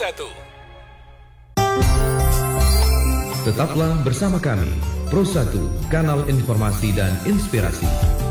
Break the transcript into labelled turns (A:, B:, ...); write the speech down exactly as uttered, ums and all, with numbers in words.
A: satu.
B: Tetaplah bersama kami, Pro satu, kanal informasi dan inspirasi.